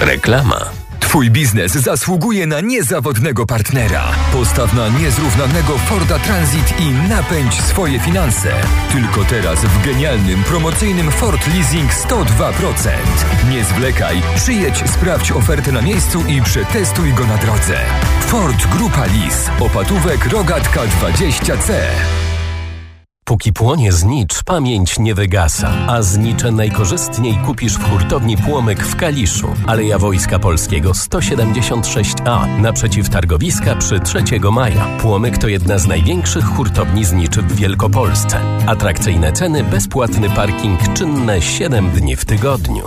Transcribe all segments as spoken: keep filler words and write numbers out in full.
Reklama. Twój biznes zasługuje na niezawodnego partnera. Postaw na niezrównanego Forda Transit i napędź swoje finanse. Tylko teraz w genialnym, promocyjnym Ford Leasing sto dwa procent. Nie zwlekaj, przyjedź, sprawdź ofertę na miejscu i przetestuj go na drodze. Ford Grupa Lease. Opatówek Rogatka dwadzieścia C. Póki płonie znicz, pamięć nie wygasa. A znicze najkorzystniej kupisz w hurtowni Płomyk w Kaliszu. Aleja Wojska Polskiego sto siedemdziesiąt sześć A, naprzeciw targowiska przy trzeciego maja. Płomyk to jedna z największych hurtowni zniczy w Wielkopolsce. Atrakcyjne ceny, bezpłatny parking, czynne siedem dni w tygodniu.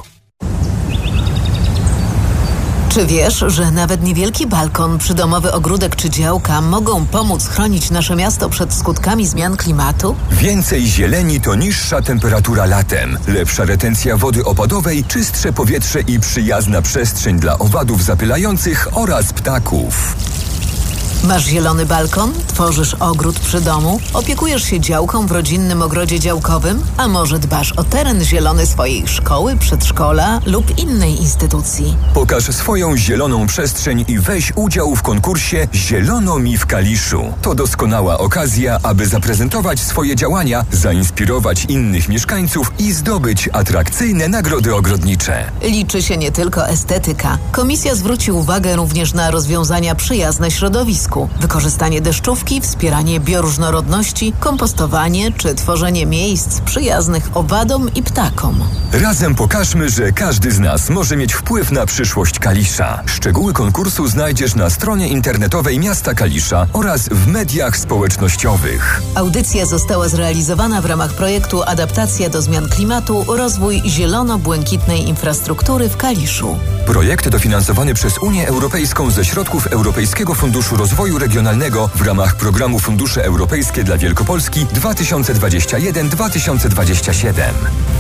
Czy wiesz, że nawet niewielki balkon, przydomowy ogródek czy działka mogą pomóc chronić nasze miasto przed skutkami zmian klimatu? Więcej zieleni to niższa temperatura latem, lepsza retencja wody opadowej, czystsze powietrze i przyjazna przestrzeń dla owadów zapylających oraz ptaków. Masz zielony balkon? Tworzysz ogród przy domu? Opiekujesz się działką w rodzinnym ogrodzie działkowym? A może dbasz o teren zielony swojej szkoły, przedszkola lub innej instytucji? Pokaż swoją zieloną przestrzeń i weź udział w konkursie Zielono mi w Kaliszu. To doskonała okazja, aby zaprezentować swoje działania, zainspirować innych mieszkańców i zdobyć atrakcyjne nagrody ogrodnicze. Liczy się nie tylko estetyka. Komisja zwróci uwagę również na rozwiązania przyjazne środowisku. Wykorzystanie deszczówki, wspieranie bioróżnorodności, kompostowanie czy tworzenie miejsc przyjaznych owadom i ptakom. Razem pokażmy, że każdy z nas może mieć wpływ na przyszłość Kalisza. Szczegóły konkursu znajdziesz na stronie internetowej miasta Kalisza oraz w mediach społecznościowych. Audycja została zrealizowana w ramach projektu Adaptacja do zmian klimatu, rozwój zielono-błękitnej infrastruktury w Kaliszu. Projekt dofinansowany przez Unię Europejską ze środków Europejskiego Funduszu Rozwoju Regionalnego w ramach programu Fundusze Europejskie dla Wielkopolski dwa tysiące dwudziesty pierwszy do dwa tysiące dwudziestego siódmego.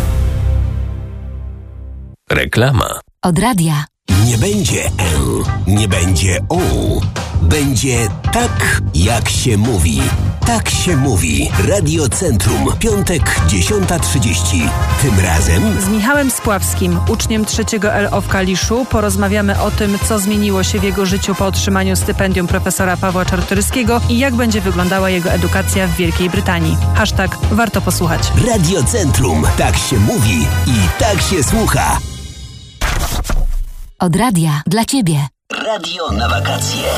Reklama. Od radia. Nie będzie L, nie będzie O. Będzie tak, jak się mówi. Tak się mówi. Radio Centrum. Piątek, dziesiąta trzydzieści. Tym razem z Michałem Spławskim, uczniem trzeciego L O w Kaliszu, porozmawiamy o tym, co zmieniło się w jego życiu po otrzymaniu stypendium profesora Pawła Czartoryskiego i jak będzie wyglądała jego edukacja w Wielkiej Brytanii. Hashtag warto posłuchać. Radio Centrum. Tak się mówi i tak się słucha. Od radia dla ciebie. Radio na wakacje.